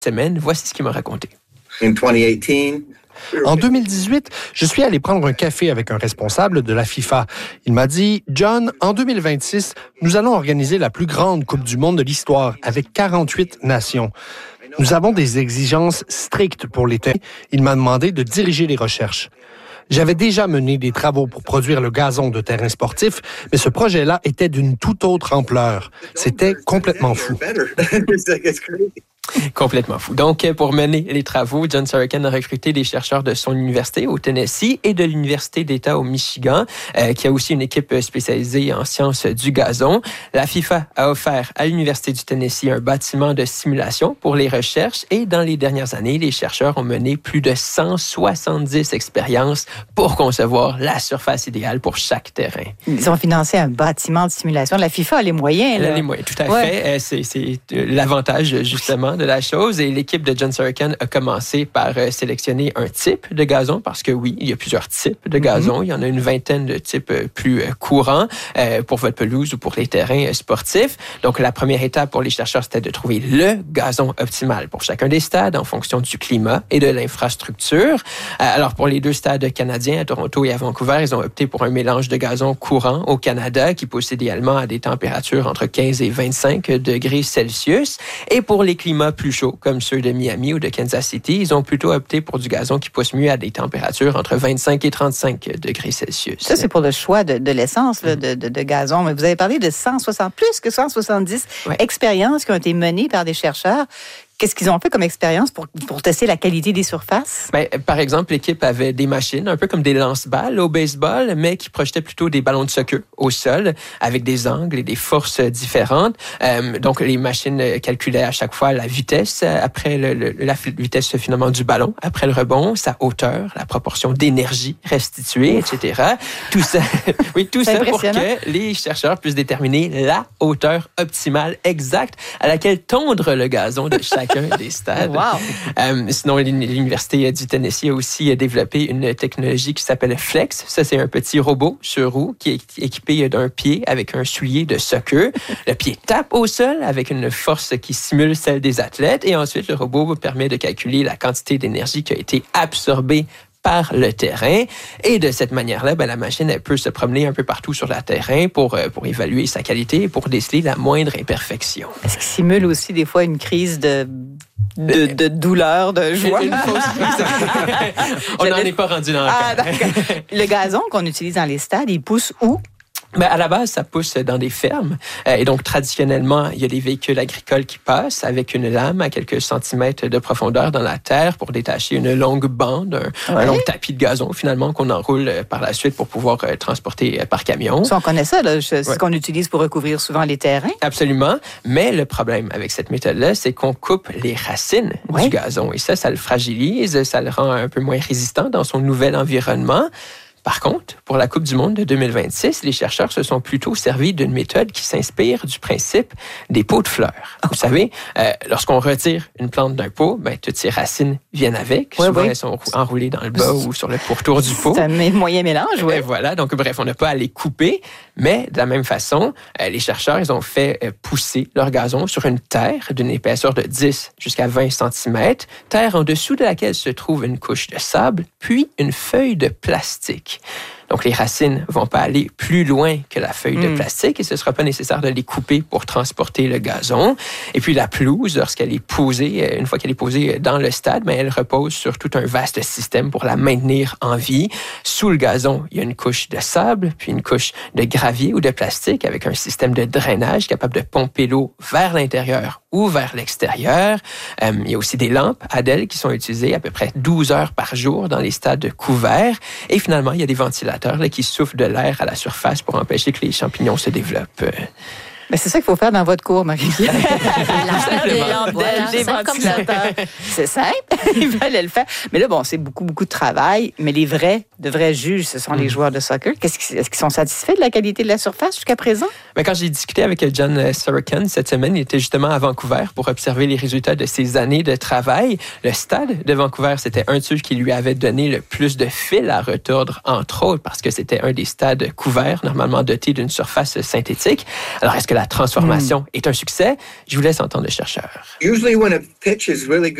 semaine. Voici ce qu'il m'a raconté. En 2018, je suis allé prendre un café avec un responsable de la FIFA. Il m'a dit, « John, en 2026, nous allons organiser la plus grande Coupe du monde de l'histoire avec 48 nations. Nous avons des exigences strictes pour les terrains. » Il m'a demandé de diriger les recherches. J'avais déjà mené des travaux pour produire le gazon de terrain sportif, mais ce projet-là était d'une toute autre ampleur. C'était complètement fou. Complètement fou. Donc, pour mener les travaux, John Sorokin a recruté des chercheurs de son université au Tennessee et de l'Université d'État au Michigan, qui a aussi une équipe spécialisée en sciences du gazon. La FIFA a offert à l'Université du Tennessee un bâtiment de simulation pour les recherches et dans les dernières années, les chercheurs ont mené plus de 170 expériences pour concevoir la surface idéale pour chaque terrain. Ils ont financé un bâtiment de simulation. La FIFA a les moyens. Elle a les moyens, tout à fait. C'est l'avantage, justement, de la chose. Et l'équipe de John Sorokin a commencé par sélectionner un type de gazon, parce que oui, il y a plusieurs types de gazon. Il y en a une vingtaine de types plus courants pour votre pelouse ou pour les terrains sportifs. Donc, la première étape pour les chercheurs, c'était de trouver le gazon optimal pour chacun des stades en fonction du climat et de l'infrastructure. Alors, pour les deux stades canadiens, à Toronto et à Vancouver, ils ont opté pour un mélange de gazon courant au Canada qui pousse idéalement à des températures entre 15 et 25 degrés Celsius. Et pour les climats plus chauds, comme ceux de Miami ou de Kansas City, ils ont plutôt opté pour du gazon qui pousse mieux à des températures entre 25 et 35 degrés Celsius. Ça, c'est pour le choix de l'essence là, de gazon. Mais vous avez parlé de plus que 170 expériences qui ont été menées par des chercheurs. Qu'est-ce qu'ils ont fait comme expérience pour tester la qualité des surfaces? Ben, par exemple, l'équipe avait des machines, un peu comme des lance-balles au baseball, mais qui projetaient plutôt des ballons de soccer au sol, avec des angles et des forces différentes. Donc, les machines calculaient à chaque fois la vitesse après la vitesse finalement du ballon, après le rebond, sa hauteur, la proportion d'énergie restituée, etc. Tout ça, tout ça pour que les chercheurs puissent déterminer la hauteur optimale exacte à laquelle tondre le gazon de chacun des stades. Wow. Sinon, l'Université du Tennessee a aussi développé une technologie qui s'appelle Flex. Ça, c'est un petit robot sur roue qui est équipé d'un pied avec un soulier de soccer. Le pied tape au sol avec une force qui simule celle des athlètes et ensuite, le robot permet de calculer la quantité d'énergie qui a été absorbée par le terrain. Et de cette manière-là, la machine, elle peut se promener un peu partout sur le terrain pour évaluer sa qualité et pour déceler la moindre imperfection. Est-ce qu'il simule aussi des fois une crise de douleur, de joie? Une fausse crise. On n'en est pas rendu là encore. Le gazon qu'on utilise dans les stades, il pousse où? À la base, ça pousse dans des fermes. Et donc, traditionnellement, il y a des véhicules agricoles qui passent avec une lame à quelques centimètres de profondeur dans la terre pour détacher une longue bande, un long tapis de gazon, finalement, qu'on enroule par la suite pour pouvoir transporter par camion. Ça, on connaît ça, là, c'est ce qu'on utilise pour recouvrir souvent les terrains. Absolument. Mais le problème avec cette méthode-là, c'est qu'on coupe les racines du gazon. Et ça le fragilise, ça le rend un peu moins résistant dans son nouvel environnement. Par contre, pour la Coupe du monde de 2026, les chercheurs se sont plutôt servis d'une méthode qui s'inspire du principe des pots de fleurs. Vous savez, lorsqu'on retire une plante d'un pot, toutes ses racines viennent avec. Souvent, elles sont enroulées dans le bas ou sur le pourtour du pot. C'est un moyen mélange, oui. Voilà, donc bref, on n'a pas à les couper, mais de la même façon, les chercheurs, ils ont fait pousser leur gazon sur une terre d'une épaisseur de 10 jusqu'à 20 cm, terre en dessous de laquelle se trouve une couche de sable, puis une feuille de plastique. Donc, les racines vont pas aller plus loin que la feuille de plastique et ce sera pas nécessaire de les couper pour transporter le gazon. Et puis, la pelouse, lorsqu'elle est posée, une fois qu'elle est posée dans le stade, elle repose sur tout un vaste système pour la maintenir en vie. Sous le gazon, il y a une couche de sable, puis une couche de gravier ou de plastique avec un système de drainage capable de pomper l'eau vers l'intérieur ou vers l'extérieur. Il y a aussi des lampes ADEL qui sont utilisées à peu près 12 heures par jour dans les stades couverts. Et finalement, il y a des ventilateurs qui soufflent de l'air à la surface pour empêcher que les champignons se développent. Mais c'est ça qu'il faut faire dans votre cours, Marie. Des lampes, des ventilateurs. C'est simple. Ils veulent le faire. Mais là, bon, c'est beaucoup, beaucoup de travail. Mais les vrais juges, ce sont les joueurs de soccer. Est-ce qu'ils sont satisfaits de la qualité de la surface jusqu'à présent? Mais quand j'ai discuté avec John Sorokin cette semaine, il était justement à Vancouver pour observer les résultats de ses années de travail. Le stade de Vancouver, c'était un de ceux qui lui avait donné le plus de fil à retordre, entre autres, parce que c'était un des stades couverts, normalement dotés d'une surface synthétique. Alors, est-ce que la transformation est un succès? Je vous laisse entendre le chercheur.